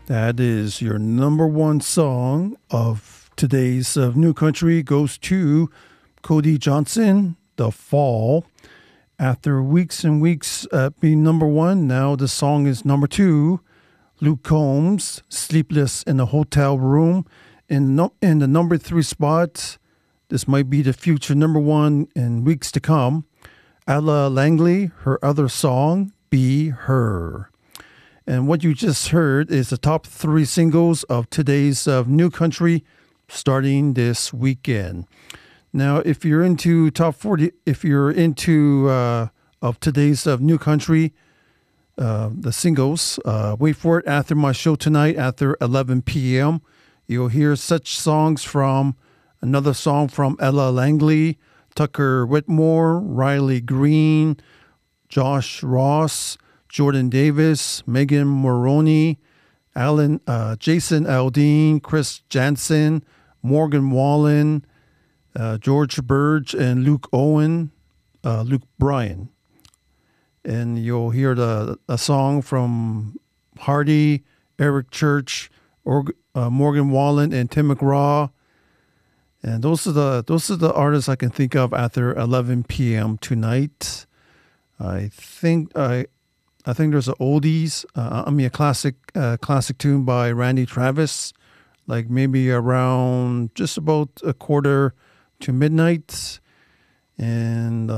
That is your number one song of today's New Country goes to Cody Johnson, The Fall. After weeks and weeks being number one, now the song is number two. Luke Combs, Sleepless in a Hotel Room. In the number three spot, this might be the future number one in weeks to come. Ella Langley, her other song, Be Her. And what you just heard is the top three singles of today's New Country starting this weekend. Now, if you're into top 40, if you're into of today's New Country, the singles, wait for it after my show tonight after 11 p.m. You'll hear such songs from another song from Ella Langley, Tucker Whitmore, Riley Green, Josh Ross, Jordan Davis, Megan Moroney, Jason Aldean, Chris Jansen, Morgan Wallen, George Burge, and Luke Bryan. And you'll hear a song from Hardy, Eric Church, Morgan Wallen, and Tim McGraw. And those are the artists I can think of after 11 p.m. tonight. I think there's a oldies. A classic tune by Randy Travis, like maybe around just about a quarter to midnight. And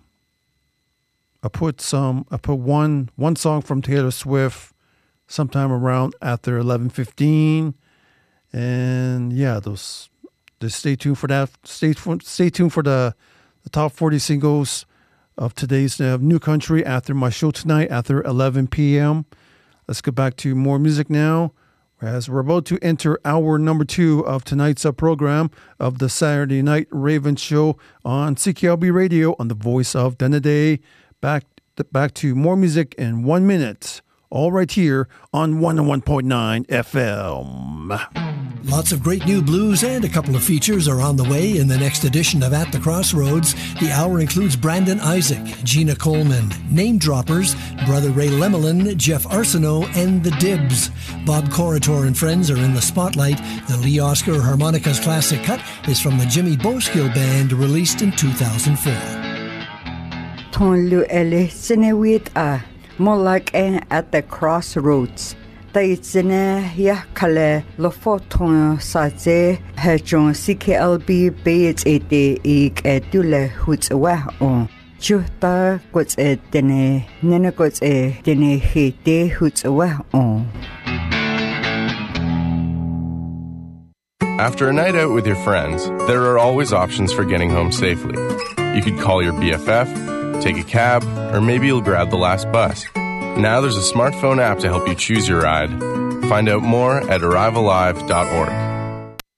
I put one song from Taylor Swift sometime around after 11:15. And yeah, just stay tuned for that. Stay tuned for the top 40 singles of today's New Country after my show tonight after 11 p.m. Let's get back to more music now, as we're about to enter hour number 2 of tonight's program of the Saturday Night Raven Show on CKLB Radio on the Voice of Denneday. Back to more music in 1 minute, all right here on 101.9 FM. Lots of great new blues and a couple of features are on the way in the next edition of At the Crossroads. The hour includes Brandon Isaac, Gina Coleman, Name Droppers, Brother Ray Lemelin, Jeff Arsenault, and The Dibs. Bob Corritor and friends are in the spotlight. The Lee Oscar Harmonicas Classic Cut is from the Jimmy Boskill Band, released in 2004. Ton lu ele sinewit a molak At the Crossroads. Taitsine ya kale lo foton saze hejon CKLB beit ete ik edule hutwa on chuta gots edene nene gots edene hete hutwa on. After a night out with your friends, there are always options for getting home safely. You could call your BFF, take a cab, or maybe you'll grab the last bus. Now there's a smartphone app to help you choose your ride. Find out more at arrivealive.org.